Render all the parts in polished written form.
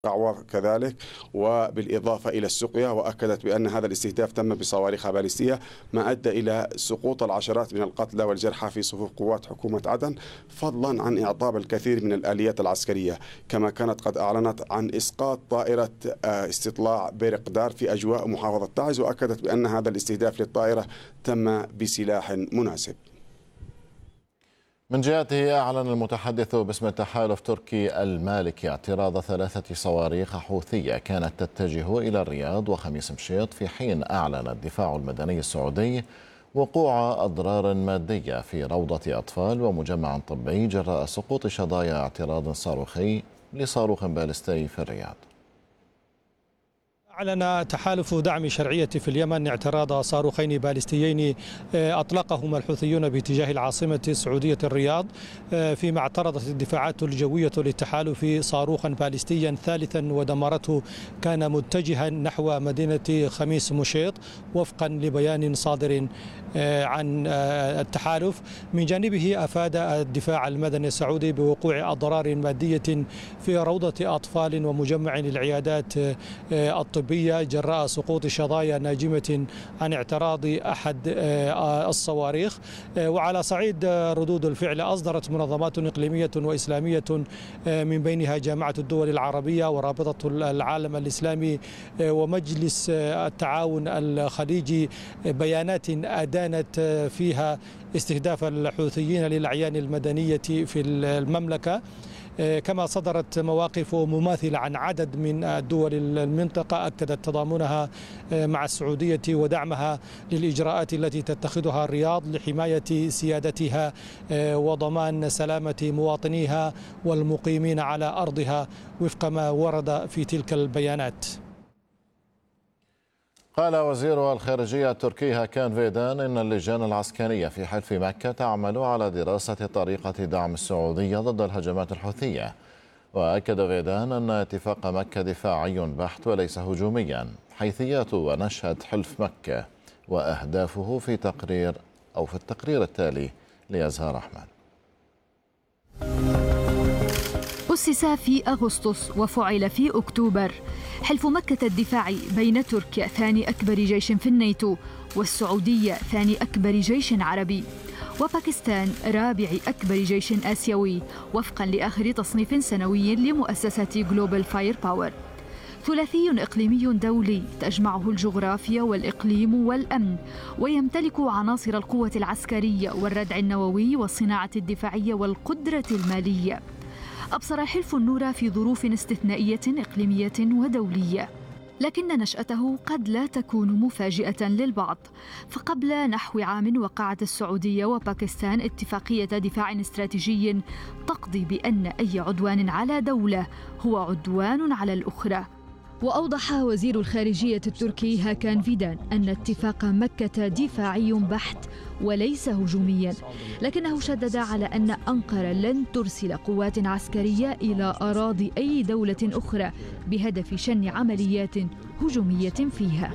كذلك، وبالإضافة إلى السقيا، وأكدت بأن هذا الاستهداف تم بصواريخ باليستية، ما أدى إلى سقوط العشرات من القتلى والجرحى في صفوف قوات حكومة عدن، فضلا عن إعطاب الكثير من الآليات العسكرية، كما كانت قد أعلنت عن إسقاط طائرة استطلاع بيرقدار في أجواء محافظة تعز، وأكدت بأن هذا الاستهداف للطائرة تم بسلاح مناسب. من جهته أعلن المتحدث باسم التحالف التركي المالكي اعتراض 3 صواريخ حوثية كانت تتجه إلى الرياض وخميس مشيط، في حين أعلن الدفاع المدني السعودي وقوع أضرار مادية في روضة أطفال ومجمع طبي جراء سقوط شظايا اعتراض صاروخي لصاروخ باليستي في الرياض. أعلن تحالف دعم شرعية في اليمن اعتراض صاروخين باليستيين أطلقهما الحوثيون باتجاه العاصمة السعودية الرياض، فيما اعترضت الدفاعات الجوية للتحالف صاروخا باليستيا ثالثا ودمرته كان متجها نحو مدينة خميس مشيط، وفقا لبيان صادر عن التحالف. من جانبه أفاد الدفاع المدني السعودي بوقوع أضرار مادية في روضة أطفال ومجمع للعيادات الطبية جراء سقوط شظايا ناجمة عن اعتراض أحد الصواريخ. وعلى صعيد ردود الفعل، أصدرت منظمات إقليمية وإسلامية من بينها جامعة الدول العربية ورابطة العالم الإسلامي ومجلس التعاون الخليجي بيانات أدانت فيها استهداف الحوثيين للأعيان المدنية في المملكة، كما صدرت مواقف مماثلة عن عدد من دول المنطقة أكدت تضامنها مع السعودية ودعمها للإجراءات التي تتخذها الرياض لحماية سيادتها وضمان سلامة مواطنيها والمقيمين على أرضها وفق ما ورد في تلك البيانات. قال وزير الخارجية التركي هاكان فيدان إن اللجان العسكرية في حلف مكة تعمل على دراسة طريقة دعم السعودية ضد الهجمات الحوثية. وأكد فيدان أن اتفاق مكة دفاعي بحت وليس هجوميا. حيثيات ونشهد حلف مكة وأهدافه في التقرير التالي لأزهار أحمد. أسس في أغسطس وفعل في أكتوبر. حلف مكة الدفاعي بين تركيا ثاني أكبر جيش في الناتو والسعودية ثاني أكبر جيش عربي وباكستان رابع أكبر جيش آسيوي وفقا لآخر تصنيف سنوي لمؤسسة جلوبال فاير باور. ثلاثي إقليمي دولي تجمعه الجغرافيا والإقليم والأمن، ويمتلك عناصر القوة العسكرية والردع النووي والصناعة الدفاعية والقدرة المالية. أبصر الحلف النور في ظروف استثنائية إقليمية ودولية، لكن نشأته قد لا تكون مفاجئة للبعض. فقبل نحو عام وقعت السعودية وباكستان اتفاقية دفاع استراتيجي تقضي بأن أي عدوان على دولة هو عدوان على الأخرى. وأوضح وزير الخارجية التركي هاكان فيدان أن اتفاق مكة دفاعي بحت وليس هجوميا، لكنه شدد على أن أنقرة لن ترسل قوات عسكرية إلى أراضي أي دولة أخرى بهدف شن عمليات هجومية فيها.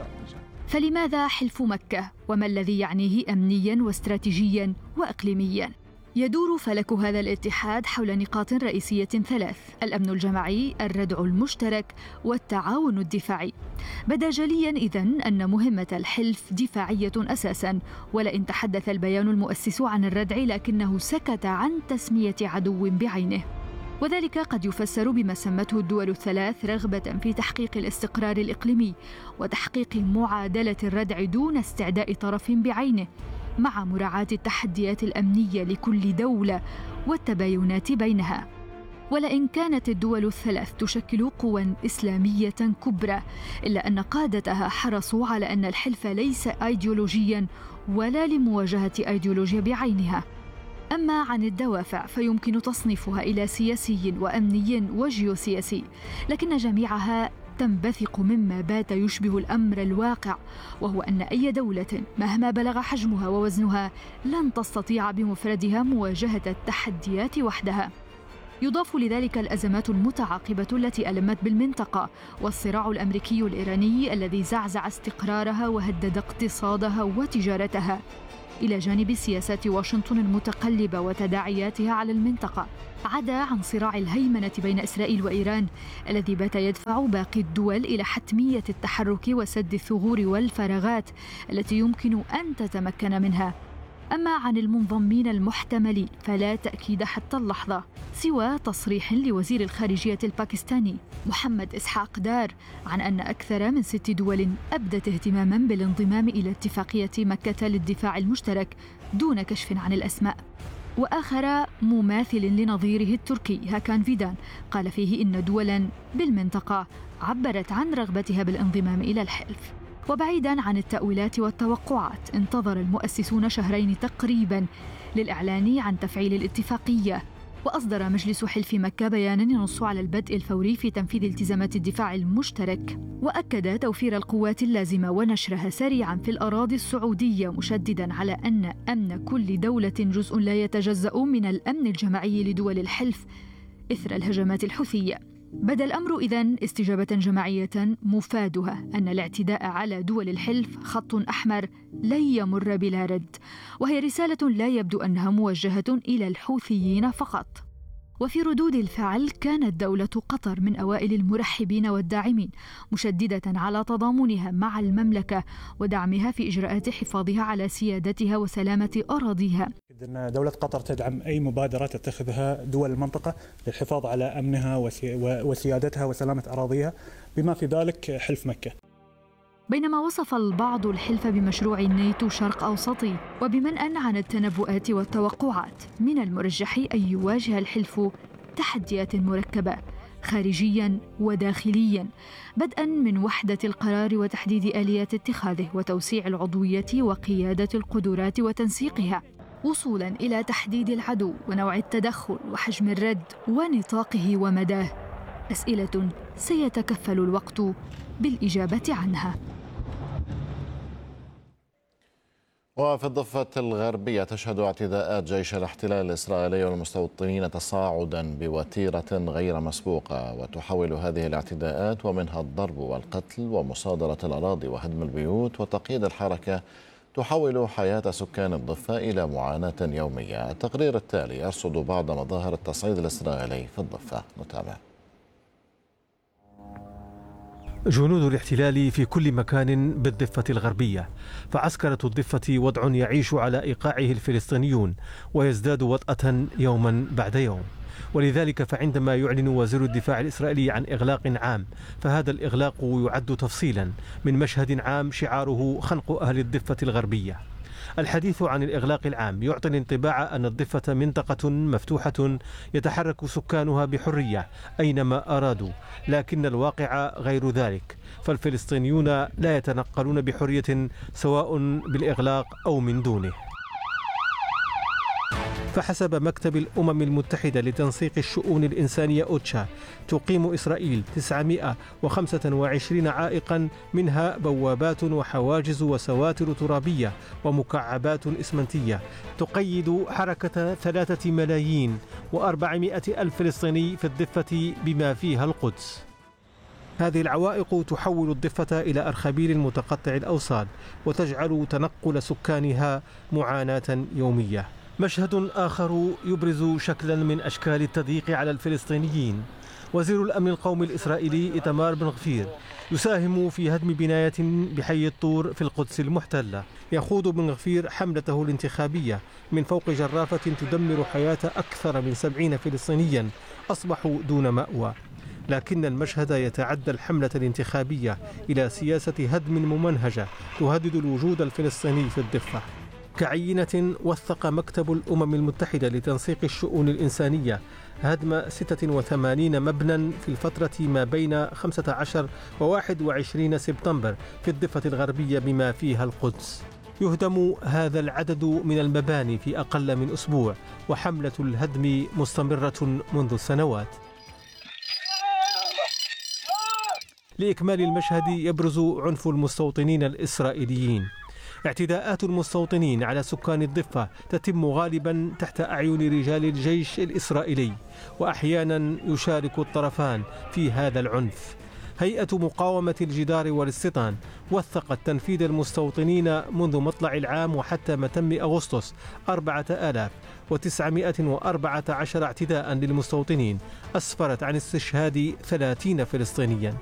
فلماذا حلف مكة؟ وما الذي يعنيه أمنيا واستراتيجيا وإقليميا؟ يدور فلك هذا الاتحاد حول نقاط رئيسية 3: الأمن الجماعي، الردع المشترك، والتعاون الدفاعي. بدا جليا إذن أن مهمة الحلف دفاعية أساسا، ولئن تحدث البيان المؤسس عن الردع لكنه سكت عن تسمية عدو بعينه، وذلك قد يفسر بما سمته الدول الثلاث رغبة في تحقيق الاستقرار الإقليمي وتحقيق معادلة الردع دون استعداء طرف بعينه، مع مراعاة التحديات الأمنية لكل دولة والتباينات بينها. ولئن كانت الدول الثلاث تشكل قوى إسلامية كبرى، إلا أن قادتها حرصوا على أن الحلف ليس أيديولوجيا ولا لمواجهة أيديولوجيا بعينها. أما عن الدوافع فيمكن تصنيفها إلى سياسي وأمني وجيوسياسي، لكن جميعها تنبثق مما بات يشبه الأمر الواقع، وهو أن أي دولة مهما بلغ حجمها ووزنها لن تستطيع بمفردها مواجهة التحديات وحدها. يضاف لذلك الأزمات المتعاقبة التي ألمت بالمنطقة، والصراع الأمريكي الإيراني الذي زعزع استقرارها وهدد اقتصادها وتجارتها. إلى جانب سياسات واشنطن المتقلبة وتداعياتها على المنطقة، عدا عن صراع الهيمنة بين إسرائيل وإيران الذي بات يدفع باقي الدول إلى حتمية التحرك وسد الثغور والفراغات التي يمكن أن تتمكن منها. أما عن المنضمين المحتملين فلا تأكيد حتى اللحظة سوى تصريح لوزير الخارجية الباكستاني محمد إسحاق دار عن أن أكثر من 6 دول أبدت اهتماما بالانضمام إلى اتفاقية مكة للدفاع المشترك دون كشف عن الأسماء. وآخر مماثل لنظيره التركي هاكان فيدان قال فيه إن دولا بالمنطقة عبرت عن رغبتها بالانضمام إلى الحلف. وبعيداً عن التأويلات والتوقعات، انتظر المؤسسون شهرين تقريباً للإعلان عن تفعيل الاتفاقية، وأصدر مجلس حلف مكة بياناً ينص على البدء الفوري في تنفيذ التزامات الدفاع المشترك، وأكد توفير القوات اللازمة ونشرها سريعاً في الأراضي السعودية، مشدداً على أن أمن كل دولة جزء لا يتجزأ من الأمن الجماعي لدول الحلف إثر الهجمات الحوثية. بدا الأمر إذن استجابة جماعية مفادها أن الاعتداء على دول الحلف خط أحمر لن يمر بلا رد، وهي رسالة لا يبدو أنها موجهة إلى الحوثيين فقط. وفي ردود الفعل كانت دولة قطر من أوائل المرحبين والداعمين، مشددة على تضامنها مع المملكة ودعمها في إجراءات حفاظها على سيادتها وسلامة أراضيها. إن دولة قطر تدعم أي مبادرة تتخذها دول المنطقة للحفاظ على أمنها وسيادتها وسلامة أراضيها، بما في ذلك حلف مكة. بينما وصف البعض الحلف بمشروع الناتو شرق أوسطي، وبمنأى عن التنبؤات والتوقعات من المرجح أن يواجه الحلف تحديات مركبة خارجياً وداخلياً، بدءاً من وحدة القرار وتحديد آليات اتخاذه وتوسيع العضوية وقيادة القدرات وتنسيقها، وصولاً إلى تحديد العدو ونوع التدخل وحجم الرد ونطاقه ومداه، أسئلة سيتكفل الوقت بالإجابة عنها. وفي الضفة الغربية تشهد اعتداءات جيش الاحتلال الإسرائيلي والمستوطنين تصاعدا بوتيرة غير مسبوقة، وتحول هذه الاعتداءات ومنها الضرب والقتل ومصادرة الأراضي وهدم البيوت وتقييد الحركة تحول حياة سكان الضفة إلى معاناة يومية. التقرير التالي يرصد بعض مظاهر التصعيد الإسرائيلي في الضفة، نتابع. جنود الاحتلال في كل مكان بالضفة الغربية، فعسكرة الضفة وضع يعيش على إيقاعه الفلسطينيون ويزداد وطأة يوما بعد يوم. ولذلك فعندما يعلن وزير الدفاع الإسرائيلي عن إغلاق عام، فهذا الإغلاق يعد تفصيلا من مشهد عام شعاره خنق أهل الضفة الغربية. الحديث عن الإغلاق العام يعطي الانطباع أن الضفة منطقة مفتوحة يتحرك سكانها بحرية أينما أرادوا، لكن الواقع غير ذلك، فالفلسطينيون لا يتنقلون بحرية سواء بالإغلاق أو من دونه. فحسب مكتب الأمم المتحدة لتنسيق الشؤون الإنسانية أوتشا، تقيم إسرائيل 925 عائقا، منها بوابات وحواجز وسواتر ترابية ومكعبات إسمنتية تقيد حركة 3,400,000 فلسطيني في الضفة بما فيها القدس. هذه العوائق تحول الضفة إلى أرخبيل متقطع الأوصال وتجعل تنقل سكانها معاناة يومية. مشهد آخر يبرز شكلا من أشكال التضييق على الفلسطينيين. وزير الأمن القومي الإسرائيلي إيتمار بن غفير يساهم في هدم بناية بحي الطور في القدس المحتلة. يخوض بن غفير حملته الانتخابية من فوق جرافة تدمر حياة أكثر من 70 فلسطينيا أصبحوا دون مأوى، لكن المشهد يتعدى الحملة الانتخابية إلى سياسة هدم ممنهجة تهدد الوجود الفلسطيني في الضفة. كعينة وثق مكتب الأمم المتحدة لتنسيق الشؤون الإنسانية هدم 86 مبنى في الفترة ما بين 15 و21 سبتمبر في الضفة الغربية بما فيها القدس. يهدم هذا العدد من المباني في أقل من أسبوع، وحملة الهدم مستمرة منذ سنوات. لإكمال المشهد يبرز عنف المستوطنين الإسرائيليين. اعتداءات المستوطنين على سكان الضفة تتم غالبا تحت أعين رجال الجيش الإسرائيلي، وأحيانا يشارك الطرفان في هذا العنف. هيئة مقاومة الجدار والاستيطان وثقت تنفيذ المستوطنين منذ مطلع العام وحتى متم أغسطس 4914 اعتداء للمستوطنين أسفرت عن استشهاد 30 فلسطينيا.